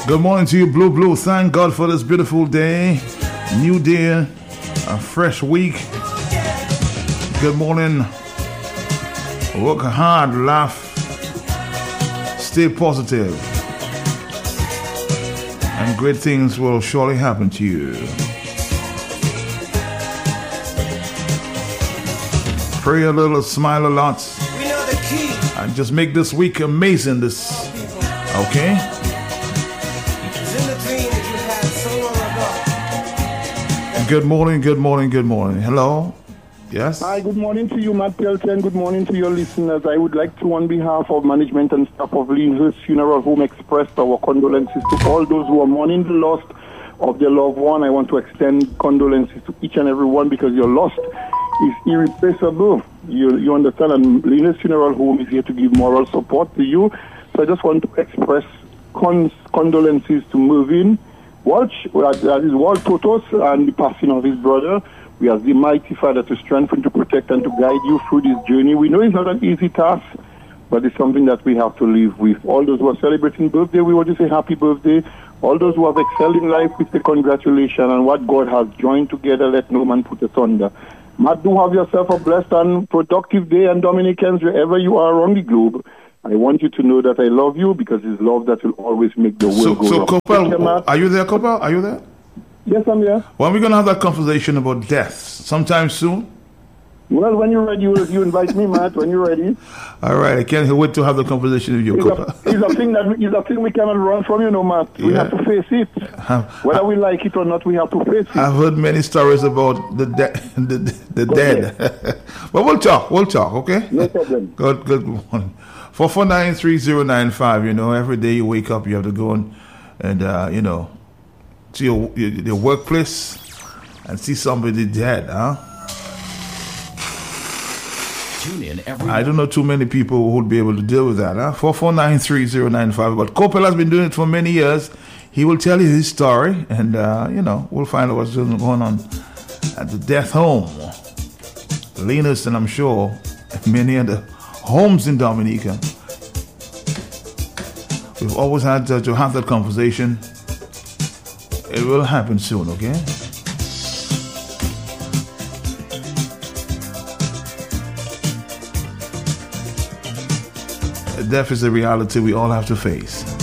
Good morning to you, Blue Blue. Thank God for this beautiful day. New day, a fresh week. Good morning. Work hard, laugh, stay positive, and great things will surely happen to you. Pray a little, smile a lot, and just make this week amazing. Okay? Good morning, good morning, good morning. Hello? Yes? Hi, good morning to you, Matt Pelton. Good morning to your listeners. I would like to, on behalf of management and staff of Lynnhurst Funeral Home, express our condolences to all those who are mourning the loss of their loved one. I want to extend condolences to each and every one because your loss is irreplaceable. You understand, and Lynnhurst Funeral Home is here to give moral support to you. So I just want to express condolences to Mervyn Walsh, that is Walt Totos, and the passing of his brother. We ask the mighty Father to strengthen, to protect, and to guide you through this journey. We know it's not an easy task, but it's something that we have to live with. All those who are celebrating birthday, we want to say happy birthday. All those who have excelled in life, we say congratulations. And what God has joined together, let no man put asunder. Matt, do have yourself a blessed and productive day, and Dominicans, wherever you are around the globe, I want you to know that I love you because it's love that will always make the world go round. So, Kopel, are you there, Kopel? Are you there? Yes, I'm here. When are we going to have that conversation about death? Sometime soon? Well, when you're ready, you invite me, Matt, when you're ready. All right, I can't wait to have the conversation with you, Kopel. It's a thing we cannot run from, Matt. We have to face it. Whether we like it or not, we have to face it. I've heard many stories about the dead. But we'll talk, okay? No problem. Good morning. 4493095, every day you wake up, you have to go and to your workplace and see somebody dead, huh? Tune in every I don't know too many people who would be able to deal with that, huh? 4493095. But Kopel has been doing it for many years. He will tell you his story, and we'll find out what's going on at the death home. Lynnhurst, and I'm sure many other homes in Dominica. We've always had to have that conversation. It will happen soon, okay? Death is a reality we all have to face.